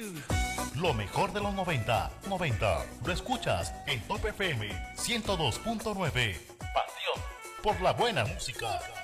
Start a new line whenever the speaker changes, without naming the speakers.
Lo mejor de los 90. Lo escuchas en Top FM 102.9. Pasión por la buena música.